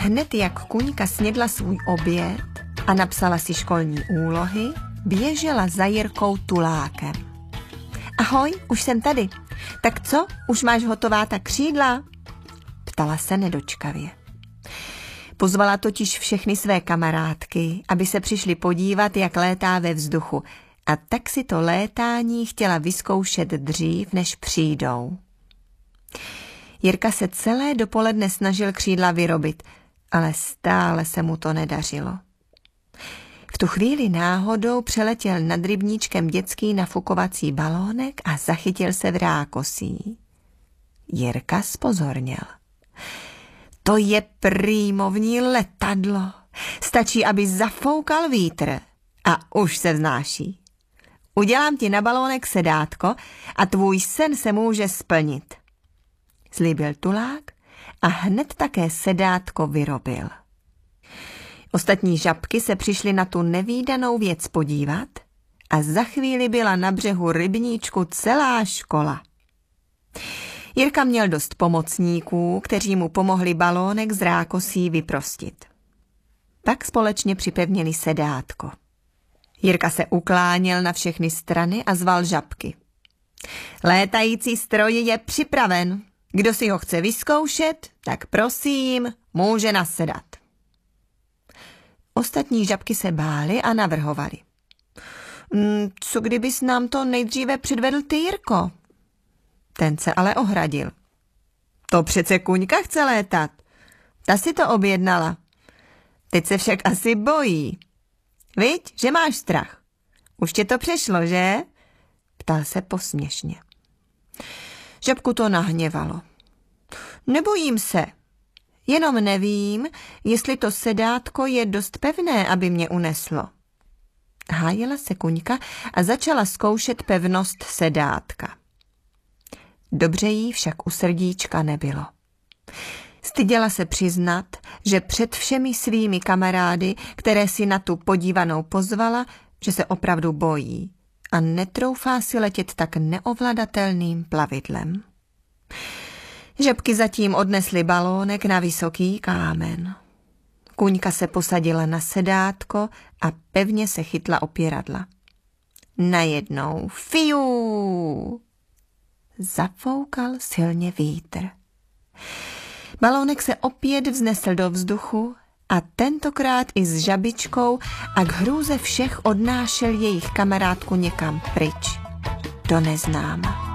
Hned jak Kuňka snědla svůj oběd a napsala si školní úlohy, běžela za Jirkou Tulákem. Ahoj, už jsem tady. Tak co, už máš hotová ta křídla? Ptala se nedočkavě. Pozvala totiž všechny své kamarádky, aby se přišli podívat, jak létá ve vzduchu, a tak si to létání chtěla vyzkoušet dřív, než přijdou. Jirka se celé dopoledne snažil křídla vyrobit, ale stále se mu to nedařilo. V tu chvíli náhodou přeletěl nad rybníčkem dětský nafukovací balónek a zachytil se v rákosí. Jirka zpozorněl. To je prýmovní letadlo. Stačí, aby zafoukal vítr a už se vznáší. Udělám ti na balónek sedátko a tvůj sen se může splnit. Slíbil Tulák a hned také sedátko vyrobil. Ostatní žabky se přišly na tu nevídanou věc podívat a za chvíli byla na břehu rybníčku celá škola. Jirka měl dost pomocníků, kteří mu pomohli balónek z rákosí vyprostit. Pak společně připevnili sedátko. Jirka se ukláněl na všechny strany a zval žabky. Létající stroj je připraven. Kdo si ho chce vyzkoušet, tak prosím, může nasedat. Ostatní žabky se bály a navrhovali. Co kdybys nám to nejdříve předvedl ty, Jirko? Ten se ale ohradil. To přece Kuňka chce létat. Ta si to objednala. Teď se však asi bojí. Viď, že máš strach. Už tě to přešlo, že? Ptal se posměšně. Žabku to nahněvalo. Nebojím se. Jenom nevím, jestli to sedátko je dost pevné, aby mě uneslo. Hájila se Kuňka a začala zkoušet pevnost sedátka. Dobře jí však u srdíčka nebylo. Styděla se přiznat, že před všemi svými kamarády, které si na tu podívanou pozvala, že se opravdu bojí a netroufá si letět tak neovladatelným plavidlem. Žabky zatím odnesly balónek na vysoký kámen. Kuňka se posadila na sedátko a pevně se chytla opěradla. Najednou fiu! Zafoukal silně vítr. Balónek se opět vznesl do vzduchu a tentokrát i s žabičkou a k hrůze všech odnášel jejich kamarádku někam pryč, do neznáma.